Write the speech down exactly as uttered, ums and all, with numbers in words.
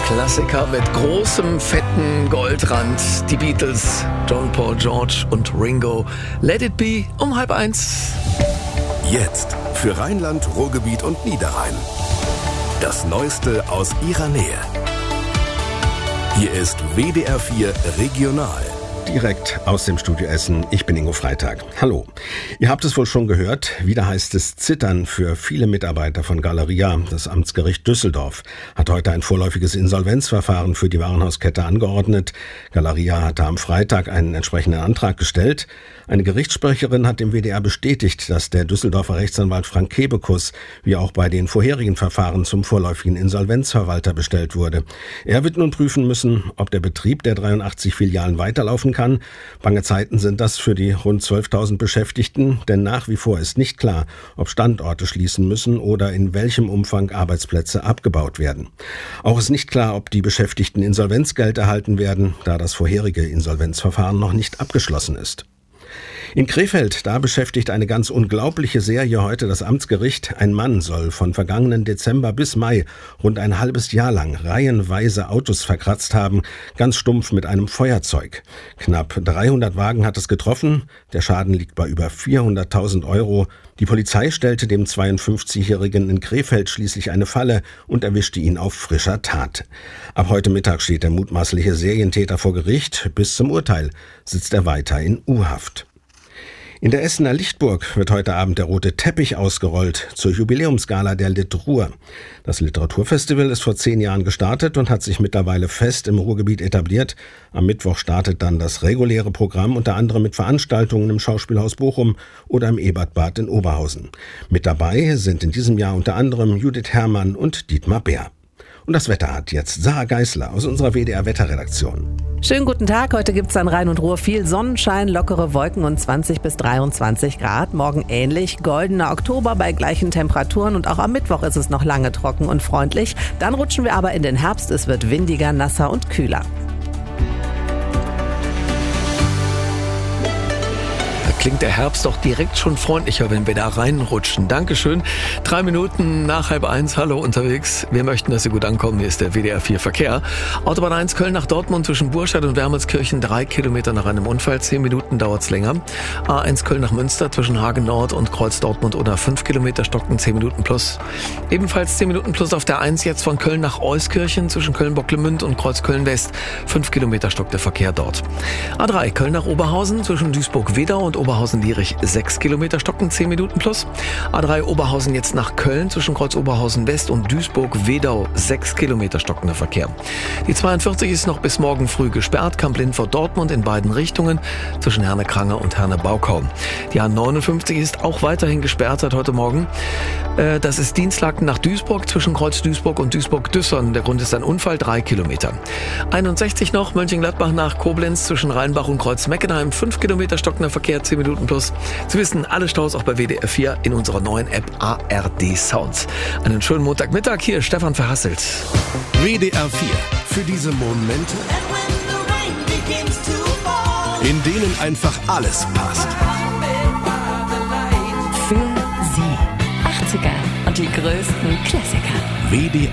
Klassiker mit großem, fetten Goldrand. Die Beatles, John, Paul, George und Ringo. Let it be um halb eins. Jetzt für Rheinland, Ruhrgebiet und Niederrhein. Das Neueste aus ihrer Nähe. Hier ist W D R vier Regional. Direkt aus dem Studio Essen. Ich bin Ingo Freitag. Hallo. Ihr habt es wohl schon gehört. Wieder heißt es zittern für viele Mitarbeiter von Galeria. Das Amtsgericht Düsseldorf hat heute ein vorläufiges Insolvenzverfahren für die Warenhauskette angeordnet. Galeria hatte am Freitag einen entsprechenden Antrag gestellt. Eine Gerichtssprecherin hat dem W D R bestätigt, dass der Düsseldorfer Rechtsanwalt Frank Kebekus wie auch bei den vorherigen Verfahren zum vorläufigen Insolvenzverwalter bestellt wurde. Er wird nun prüfen müssen, ob der Betrieb der dreiundachtzig Filialen weiterlaufen kann. Bange Zeiten sind das für die rund zwölftausend Beschäftigten, denn nach wie vor ist nicht klar, ob Standorte schließen müssen oder in welchem Umfang Arbeitsplätze abgebaut werden. Auch ist nicht klar, ob die Beschäftigten Insolvenzgeld erhalten werden, da das vorherige Insolvenzverfahren noch nicht abgeschlossen ist. In Krefeld, da beschäftigt eine ganz unglaubliche Serie heute das Amtsgericht. Ein Mann soll von vergangenen Dezember bis Mai rund ein halbes Jahr lang reihenweise Autos verkratzt haben, ganz stumpf mit einem Feuerzeug. Knapp dreihundert Wagen hat es getroffen. Der Schaden liegt bei über vierhunderttausend Euro. Die Polizei stellte dem zweiundfünfzigjährigen in Krefeld schließlich eine Falle und erwischte ihn auf frischer Tat. Ab heute Mittag steht der mutmaßliche Serientäter vor Gericht. Bis zum Urteil sitzt er weiter in U-Haft. In der Essener Lichtburg wird heute Abend der rote Teppich ausgerollt zur Jubiläumsgala der Litruhr. Das Literaturfestival ist vor zehn Jahren gestartet und hat sich mittlerweile fest im Ruhrgebiet etabliert. Am Mittwoch startet dann das reguläre Programm, unter anderem mit Veranstaltungen im Schauspielhaus Bochum oder im Ebertbad in Oberhausen. Mit dabei sind in diesem Jahr unter anderem Judith Herrmann und Dietmar Bär. Und das Wetter hat jetzt Sarah Geisler aus unserer W D R-Wetterredaktion. Schönen guten Tag, heute gibt's an Rhein und Ruhr viel Sonnenschein, lockere Wolken und zwanzig bis dreiundzwanzig Grad. Morgen ähnlich, goldener Oktober bei gleichen Temperaturen und auch am Mittwoch ist es noch lange trocken und freundlich. Dann rutschen wir aber in den Herbst, es wird windiger, nasser und kühler. Klingt der Herbst doch direkt schon freundlicher, wenn wir da reinrutschen. Dankeschön. Drei Minuten nach halb eins. Hallo unterwegs. Wir möchten, dass Sie gut ankommen. Hier ist der W D R vier Verkehr. Autobahn eins Köln nach Dortmund zwischen Burscheid und Wermelskirchen. Drei Kilometer nach einem Unfall. Zehn Minuten dauert's länger. A eins Köln nach Münster zwischen Hagen Nord und Kreuz Dortmund oder fünf Kilometer stocken. Zehn Minuten plus. Ebenfalls zehn Minuten plus auf der eins jetzt von Köln nach Euskirchen zwischen Köln-Bocklemünd und Kreuz Köln West. Fünf Kilometer stockt der Verkehr dort. A drei Köln nach Oberhausen zwischen Duisburg-Wedau und Oberhausen-Lierich sechs Kilometer stocken, zehn Minuten plus. A drei Oberhausen jetzt nach Köln zwischen Kreuz Oberhausen West und Duisburg-Wedau sechs Kilometer stockender Verkehr. Die zweiundvierzig ist noch bis morgen früh gesperrt, Kamp-Lindfort-Dortmund in beiden Richtungen zwischen Herne-Krange und Herne-Baukau. Die A neunundfünfzig ist auch weiterhin gesperrt seit heute Morgen. Das ist Dienstlaken nach Duisburg zwischen Kreuz Duisburg und Duisburg-Düssern. Der Grund ist ein Unfall, drei Kilometer. einundsechzig noch Mönchengladbach nach Koblenz zwischen Rheinbach und Kreuz-Meckenheim, fünf Kilometer stockender Verkehr, zehn Minuten plus. Sie wissen, alle Staus auch bei W D R vier in unserer neuen App A R D Sounds. Einen schönen Montagmittag, hier ist Stefan Verhasselt. W D R vier für diese Momente, in denen einfach alles passt. Für Sie. achtziger und die größten Klassiker. W D R